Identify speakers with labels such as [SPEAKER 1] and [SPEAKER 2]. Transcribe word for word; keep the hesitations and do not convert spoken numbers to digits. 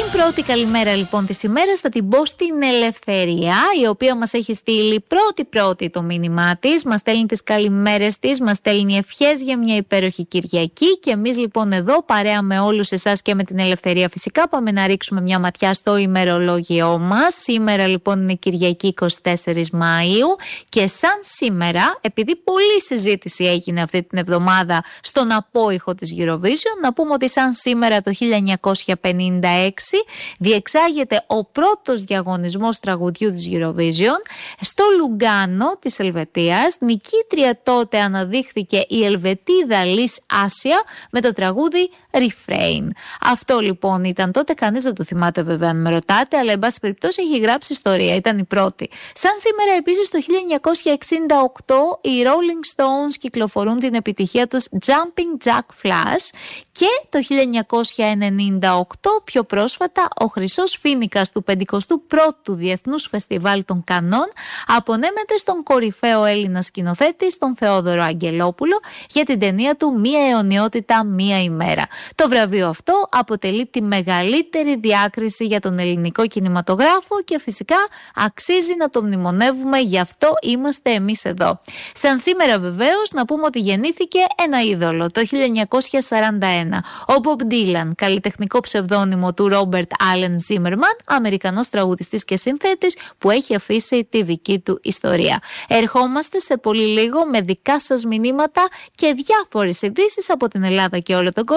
[SPEAKER 1] Την πρώτη καλημέρα λοιπόν της ημέρας θα την πω στην Ελευθερία, η οποία μας έχει στείλει πρώτη-πρώτη το μήνυμά της. Μας στέλνει τις καλημέρες της, μας στέλνει ευχές για μια υπέροχη Κυριακή. Και εμείς λοιπόν εδώ, παρέα με όλους εσάς και με την Ελευθερία φυσικά, πάμε να ρίξουμε μια ματιά στο ημερολόγιό μας. Σήμερα λοιπόν είναι Κυριακή εικοστή τέταρτη Μαΐου και σαν σήμερα, επειδή πολλή συζήτηση έγινε αυτή την εβδομάδα στον απόϊχο της Eurovision, να πούμε ότι σαν σήμερα το χίλια εννιακόσια πενήντα έξι διεξάγεται ο πρώτος διαγωνισμός τραγουδιού της Eurovision στο Λουγκάνο της Ελβετίας. Νικήτρια τότε αναδείχθηκε η Ελβετίδα Λις Άσια με το τραγούδι Refrain. Αυτό λοιπόν ήταν τότε, κανείς δεν το θυμάται βέβαια αν με ρωτάτε, αλλά εν πάση περιπτώσει έχει γράψει ιστορία, ήταν η πρώτη. Σαν σήμερα επίσης το χίλια εννιακόσια εξήντα οκτώ οι Rolling Stones κυκλοφορούν την επιτυχία τους Jumping Jack Flash και το χίλια εννιακόσια ενενήντα οκτώ πιο πρόσφατα ο Χρυσός Φοίνικας του πενηκοστού πρώτου Διεθνούς Φεστιβάλ των Κανών απονέμεται στον κορυφαίο Έλληνα σκηνοθέτη, τον Θεόδωρο Αγγελόπουλο, για την ταινία του «Μία αιωνιότητα, μία ημέρα». Το βραβείο αυτό αποτελεί τη μεγαλύτερη διάκριση για τον ελληνικό κινηματογράφο και φυσικά αξίζει να το μνημονεύουμε, γι' αυτό είμαστε εμείς εδώ. Σαν σήμερα βεβαίως να πούμε ότι γεννήθηκε ένα είδωλο το χίλια εννιακόσια σαράντα ένα. Ο Bob Dylan, καλλιτεχνικό ψευδόνυμο του Robert Allen Zimmerman, Αμερικανός τραγουδιστής και συνθέτης που έχει αφήσει τη δική του ιστορία. Ερχόμαστε σε πολύ λίγο με δικά σας μηνύματα και διάφορες ειδήσεις από την Ελλάδα και όλο τον κόσμο.